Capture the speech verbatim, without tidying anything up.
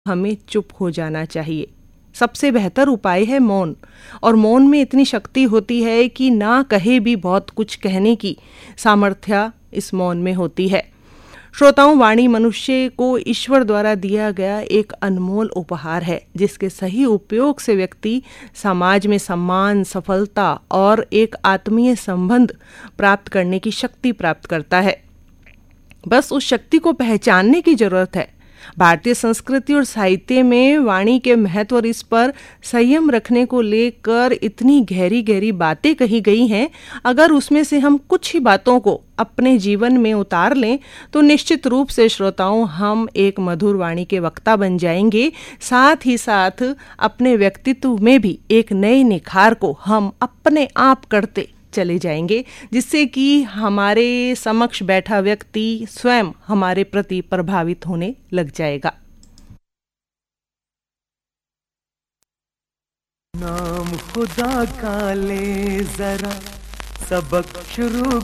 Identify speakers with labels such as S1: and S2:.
S1: हमें चुप हो जाना चाहिए। सबसे बेहतर उपाय है मौन, और मौन में इतनी शक्ति होती है कि ना कहे भी बहुत कुछ कहने की सामर्थ्य इस मौन में होती है। श्रोताओं, वाणी मनुष्य को ईश्वर द्वारा दिया गया एक अनमोल उपहार है, जिसके सही उपयोग से व्यक्ति समाज में सम्मान, सफलता और एक आत्मीय संबंध प्राप्त करने की शक्ति प्राप्त करता है। बस उस शक्ति को पहचानने की जरूरत है। भारतीय संस्कृति और साहित्य में वाणी के महत्व और इस पर संयम रखने को लेकर इतनी गहरी गहरी बातें कही गई हैं। अगर उसमें से हम कुछ ही बातों को अपने जीवन में उतार लें तो निश्चित रूप से श्रोताओं, हम एक मधुर वाणी के वक्ता बन जाएंगे। साथ ही साथ अपने व्यक्तित्व में भी एक नए निखार को हम अपने आप करते चले जाएंगे, जिससे कि हमारे समक्ष बैठा व्यक्ति स्वयं हमारे प्रति प्रभावित होने लग जाएगा।
S2: नाम खुदा का ले जरा सबक शुरू